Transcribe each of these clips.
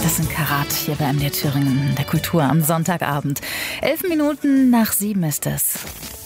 Das sind Karat hier bei MDR Thüringen, der Kultur am Sonntagabend. 11 Minuten nach 7 ist es.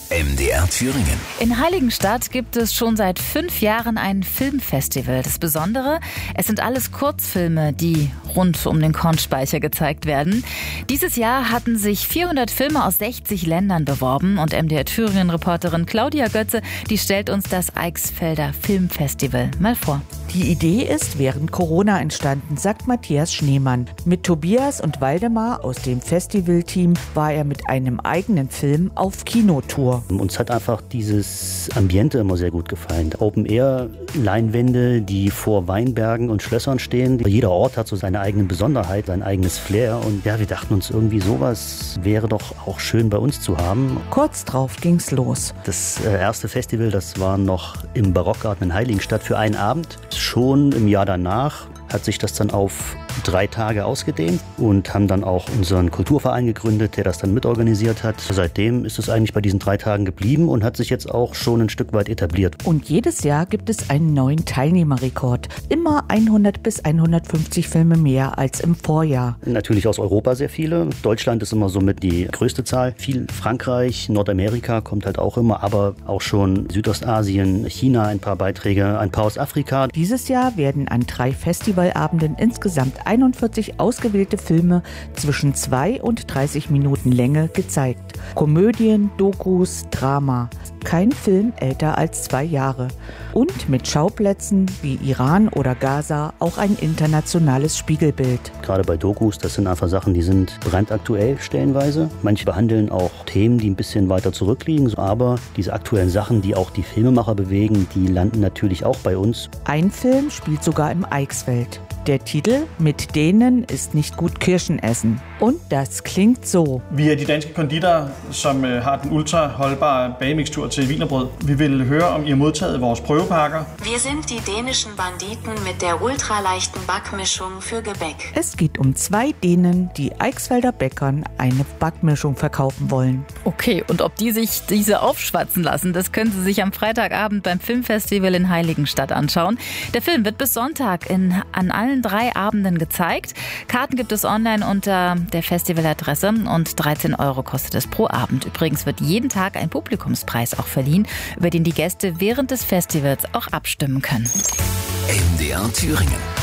MDR Thüringen. In Heiligenstadt gibt es schon seit 5 Jahren ein Filmfestival. Das Besondere, es sind alles Kurzfilme, die rund um den Kornspeicher gezeigt werden. Dieses Jahr hatten sich 400 Filme aus 60 Ländern beworben und MDR Thüringen-Reporterin Claudia Götze, die stellt uns das Eichsfelder Filmfestival mal vor. Die Idee ist während Corona entstanden, sagt Matthias Schneemann. Mit Tobias und Waldemar aus dem Festivalteam war er mit einem eigenen Film auf Kinotour. Uns hat einfach dieses Ambiente immer sehr gut gefallen. Open-Air-Leinwände, die vor Weinbergen und Schlössern stehen. Jeder Ort hat so seine eigene Besonderheit, sein eigenes Flair. Und ja, wir dachten uns irgendwie, sowas wäre doch auch schön bei uns zu haben. Kurz drauf ging's los. Das erste Festival, das war noch im Barockgarten in Heiligenstadt für einen Abend. Schon im Jahr danach hat sich das dann auf 3 Tage ausgedehnt und haben dann auch unseren Kulturverein gegründet, der das dann mitorganisiert hat. Seitdem ist es eigentlich bei diesen 3 Tagen geblieben und hat sich jetzt auch schon ein Stück weit etabliert. Und jedes Jahr gibt es einen neuen Teilnehmerrekord. Immer 100 bis 150 Filme mehr als im Vorjahr. Natürlich aus Europa sehr viele. Deutschland ist immer somit die größte Zahl. Viel Frankreich, Nordamerika kommt halt auch immer, aber auch schon Südostasien, China ein paar Beiträge, ein paar aus Afrika. Dieses Jahr werden an 3 Festivalabenden insgesamt 41 ausgewählte Filme zwischen 2 und 30 Minuten Länge gezeigt. Komödien, Dokus, Drama. Kein Film älter als 2 Jahre. Und mit Schauplätzen wie Iran oder Gaza auch ein internationales Spiegelbild. Gerade bei Dokus, das sind einfach Sachen, die sind brandaktuell stellenweise. Manche behandeln auch Themen, die ein bisschen weiter zurückliegen. Aber diese aktuellen Sachen, die auch die Filmemacher bewegen, die landen natürlich auch bei uns. Ein Film spielt sogar im Eichsfeld. Der Titel Mit denen ist nicht gut Kirschen essen. Und das klingt so. Vi die danske konditere, som har den ultra-holdbare bagemixtur til wienerbrød. Vi vil høre, om I har modtaget vores prøvepakker. Wir sind die dänischen Banditen mit der ultraleichten Backmischung für Gebäck. Es geht um 2 Dänen, die Eichsfelder Bäckern eine Backmischung verkaufen wollen. Okay, und ob die sich diese aufschwatzen lassen, das können Sie sich am Freitagabend beim Filmfestival in Heiligenstadt anschauen. Der Film wird bis Sonntag an allen 3 Abenden gezeigt. Karten gibt es online unter der Festivaladresse und 13 € kostet es pro Abend. Übrigens wird jeden Tag ein Publikumspreis auch verliehen, über den die Gäste während des Festivals auch abstimmen können. MDR Thüringen.